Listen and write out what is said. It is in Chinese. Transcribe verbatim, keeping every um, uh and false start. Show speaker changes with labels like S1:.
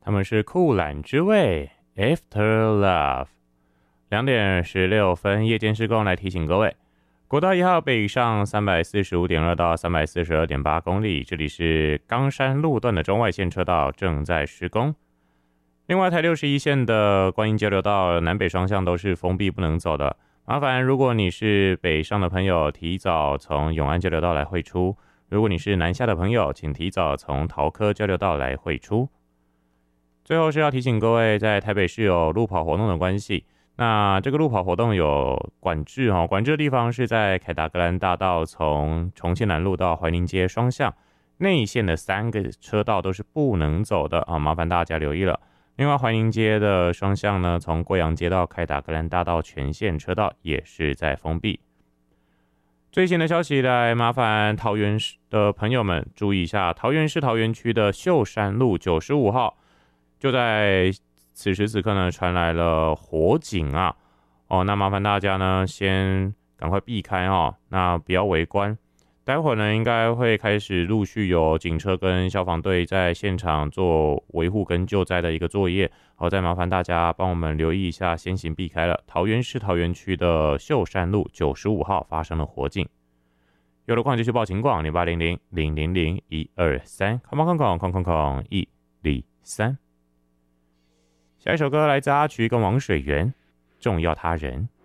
S1: 他们是酷懒之味 After Love。两点十六分，夜间施工来提醒各位，国道一号北上三百四十五点二到三百四十二点八公里，这里是冈山路段的中外线车道正在施工。另外，台六十一线的观音交流道南北双向都是封闭不能走的，麻烦如果你是北上的朋友，提早从永安交流道来汇出；如果你是南下的朋友，请提早从桃科交流道来汇出。最后是要提醒各位，在台北市有路跑活动的关系，那这个路跑活动有管制哦，管制的地方是在凯达格兰大道从重庆南路到怀宁街双向内线的三个车道都是不能走的啊，麻烦大家留意了。另外，怀宁街的双向呢，从贵阳街到凯达格兰大道全线车道也是在封闭。最新的消息来麻烦桃园市的朋友们注意一下，桃园市桃园区的秀山路九十五号，就在此时此刻呢，传来了火警啊！哦，那麻烦大家呢，先赶快避开哦，那不要围观。待会儿呢，应该会开始陆续有警车跟消防队在现场做维护跟救灾的一个作业。好，再麻烦大家帮我们留意一下，先行避开了桃园市桃园区的秀山路九十五号发生了火警。有的况就去报情况，零八零零零零零一二三，空空空空空空一零三。下一首歌来自阿曲跟王水源，重要他人。